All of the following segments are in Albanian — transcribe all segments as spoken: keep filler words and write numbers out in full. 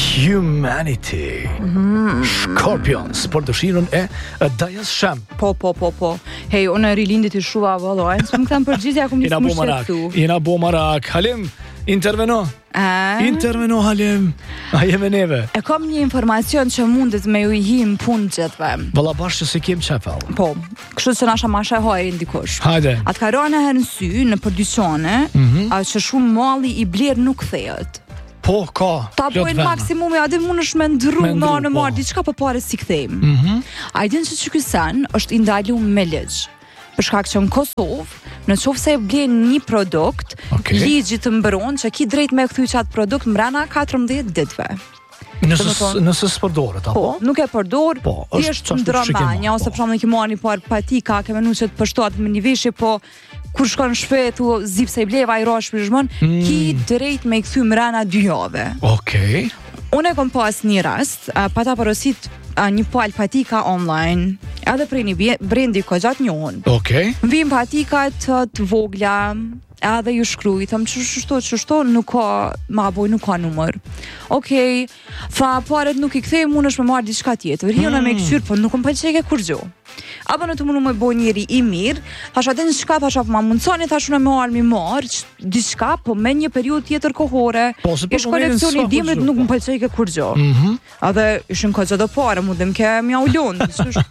Humanity. Mm-hmm. Scorpions, për dëshirën e Dajas Shem. Po, po, po, po. Hej, unë rilindit i shua, vëllo, e nësë më këtam përgjithja, akum njësë më shqetsu. Jena bo marak. Halim, interveno. A? Interveno, Halim. A jeme neve. E kom një informacion që mundet me ju i him punë gjithve. Valla bashkë që se kem qefel. Po, kështu që nasha masha e hojri ndikush. Hajde. Atë karone herë në sy, në përdyqone, mm-hmm. a që shumë malli i bler nuk thejet. Po, ka. Ta pojnë maksimumi, a di mund është me ndru, me ndru në marë, diçka për pare si këthejmë. Mm-hmm. A i din që që kësan është indalu me ligjë. Për shkak që në Kosovë, në qoftë se e blen një produkt, okay. ligji të mbron që ki drejt me kthy qatë produkt mbrana katërmbëdhjetë ditëve. Nëse nëse s'përdoret apo? Po, nuk e përdor. Po, është ndromanja ose për shembull që marrni par patika, ke menuar se të përshtohet me një veshje, po kur shkon në shtëpi thu zip se i bleva i rosh prizmon, mm. ki drejt me kthy mbrana dy javë. Okej. Okay. Unë e kom pas një rast, uh, pa ta porosit uh, një pal patika online, edhe prej një brendi ko gjatë njohën. Okej. Okay. Vim patikat të, të vogla, edhe ju shkruj, thëm që shto, që shto, nuk ka, ma boj, nuk ka numër. Okej, okay. Tha, paret nuk i kthej, mund është me marrë diçka tjetër. Hion mm. me këqyrë, po nuk më pëlqej kur gjo. Apo në të mundu me boj njeri i mirë, thash atë një shka, thash apë ma mundësoni, thash unë e me arë mi marë, diçka, po me një periud tjetër kohore, po, ish koleksioni dimrit nuk më pëlqej ke kur gjo. Mm-hmm. Edhe ishin ka gjithë do pare, mundem ke mja u lundë.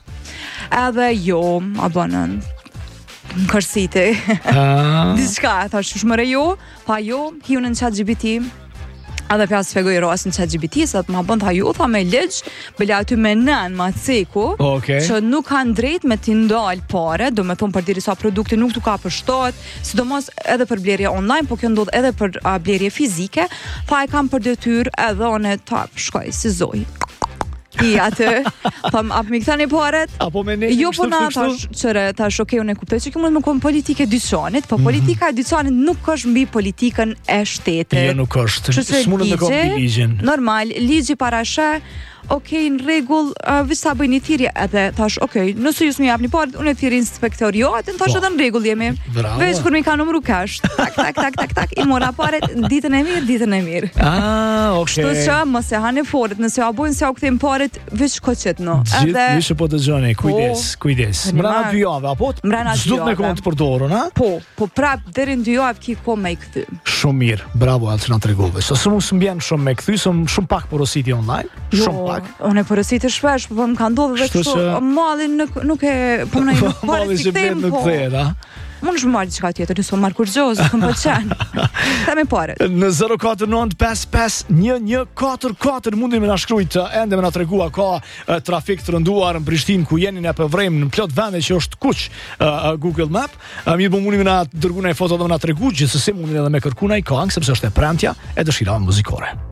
Edhe jo, a bënën, në kërsiti. Diçka, thash, shmëre jo, pa jo, hiu në chat G P T, edhe pja së fegoj ras në chat G P T, se të ma bënd tha ju, tha me ligj, bële aty me nën ma ceku, okay. që nuk kanë drejt me t'i ndalë pare, do me thonë për diri sa produkti nuk t'u ka përshtot, sidomos edhe për blerje online, po kjo ndodh edhe për a, blerje fizike, tha e kam për detyr edhe one ta shkoj si zoj. I atë, thëm, apë mi këthani paret? Apo me ne jo, po na, tash, qëre, tash, okej, unë e kuptoj që kjo mund me kom politike dyqanit, po mm-hmm. politika e dyqanit nuk është mbi politikën e shtetit. Jo, nuk është, s'mundet me kom pi ligjin. Normal, ligji parashe, okej, në regull, uh, visa bëjnë një thirje, edhe tash, okej, nësë ju s'mi japni paret, unë e thirje inspektoriatin, tash edhe në regull jemi. Bravo. Veç kur mi ka numru cash, tak, tak, tak, tak, tak, i mora paret, ditën e mirë, ditën e mirë. Ah, okej. Shtu që, mëse hanë e foret, nëse ja bojnë se ja u këthejmë paret, veç ko qëtë no. Gjithë vishë po të gjoni, kujdes, kujdes. Mrana dy javë, apo? Mrana dy javë. Zdut me kohën të përdorën, a? Po, po prap, deri në dy javë ki ko me i këthy. Shumë mirë, bravo alë që nga të regove. So, së mu së mbjenë shumë me këthy, së shumë pak porositi online, shumë pak. Unë e porositi shpesh, po më ka ndodhë dhe kështu, malin nuk e, po më në pare si këtejmë, po. Më në shumë marrë diçka tjetër, nësë po marrë kur gjozë, këmë pëlqen. Ta me pare. Në zero katër nëntë pesë pesë një një katër katër mundin me na shkrujt, ende me na tregua ka uh, trafik të rënduar në Prishtinë ku jeni në pëvrem në plot vende që është kuq uh, Google Map. Uh, mirë po mundin me na dërgu në foto dhe me na tregu, gjithsesi mundin edhe me kërku në i këngë, sepse është e premtja e dëshira muzikore.